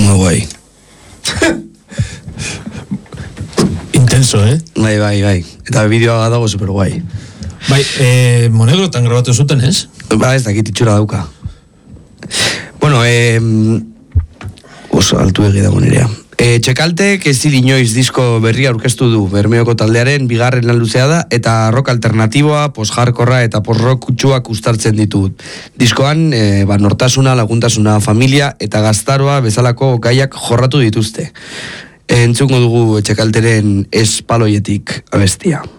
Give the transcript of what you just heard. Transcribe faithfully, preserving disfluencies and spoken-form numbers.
Muy guai. Intenso, eh? Bai, bai, bai. Eta bideoa dago super guai. Bai, eh, Monegrotan grabatu zuten, ez? Ba, ez dakit itxura dauka. Bueno, eh, oso altu egi dago nirea. E, Txekaltek ez inoiz disko berria aurkeztu du Bermeoko taldearen bigarren lan luzea da eta rock alternatiboa, post-hardcorra eta post-rock kutsuak ustartzen ditut. Diskoan, e, ba, nortasuna, laguntasuna, familia eta gaztaroa bezalako gaiak jorratu dituzte. E, entzungo dugu Txekalteren espaloietik abestia.